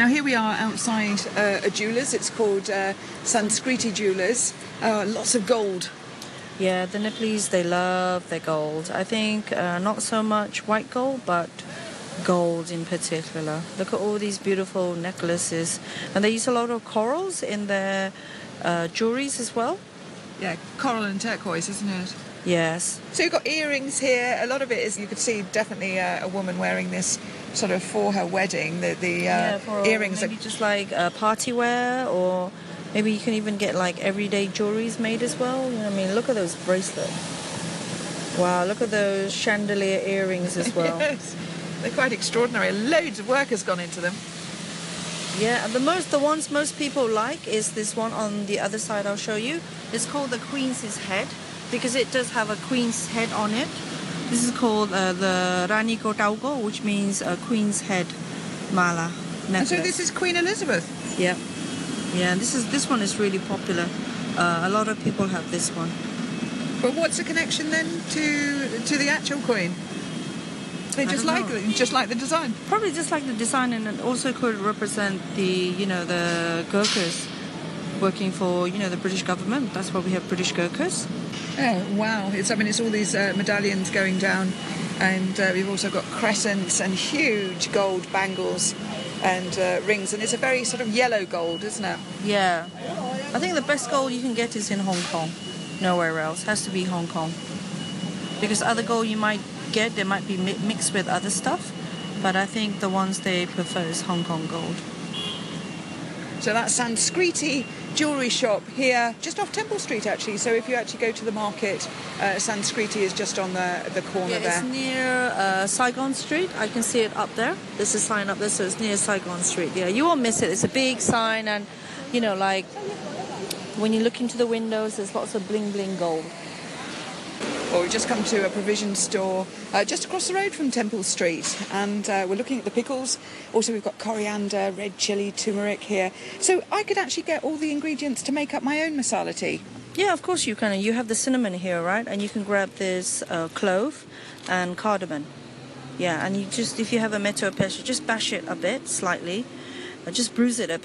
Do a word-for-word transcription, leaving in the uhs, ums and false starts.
Now here we are outside uh, a jeweller's. It's called uh, Sanskriti Jewellers. Uh, lots of gold. Yeah, the Nepalese, they love their gold. I think uh, not so much white gold, but gold in particular. Look at all these beautiful necklaces. And they use a lot of corals in their uh, jewelries as well. Yeah, coral and turquoise, isn't it? Yes. So you've got earrings here. A lot of it is, you could see definitely uh, a woman wearing this sort of for her wedding. The, the uh, yeah, for earrings maybe are just like uh, party wear, or maybe you can even get like everyday jewelries made as well. You know what I mean? Look at those bracelets. Wow, look at those chandelier earrings as well. Yes, they're quite extraordinary. Loads of work has gone into them. Yeah, and the most, the ones most people like is this one on the other side. I'll show you. It's called the Queen's Head, because it does have a queen's head on it. This is called uh, the Rani Ko Tauko, which means a queen's head mala necklace. And so this is Queen Elizabeth. Yeah, yeah. This is this one is really popular. Uh, a lot of people have this one. But what's the connection then to to the actual Queen? They just don't like know. the, just like the design. Probably just like the design, and it also could represent the you know the Gurkhas working for you know the British government. That's why we have British Gurkhas. Oh wow! It's I mean it's all these uh, medallions going down, and uh, we've also got crescents and huge gold bangles and uh, rings, and it's a very sort of yellow gold, isn't it? Yeah, I think the best gold you can get is in Hong Kong. Nowhere else. Has to be Hong Kong, because other gold you might get, they might be mi- mixed with other stuff, but I think the ones they prefer is Hong Kong gold. So that's Sanskriti jewellery shop here, just off Temple Street actually. So if you actually go to the market, uh, Sanskriti is just on the the corner Yeah, there. it's near uh, Saigon Street. I can see it up there. There's a sign up there, so it's near Saigon Street. Yeah, you won't miss it. It's a big sign, and you know, like when you look into the windows, there's lots of bling bling gold. Well, we've just come to a provision store uh, just across the road from Temple Street, and uh, we're looking at the pickles. Also, we've got coriander, red chilli, turmeric here. So I could actually get all the ingredients to make up my own masala tea. Yeah, of course you can. You have the cinnamon here, right? And you can grab this uh, clove and cardamom. Yeah, and you just, if you have a meto pesha, just bash it a bit, slightly. Uh, just bruise it a bit.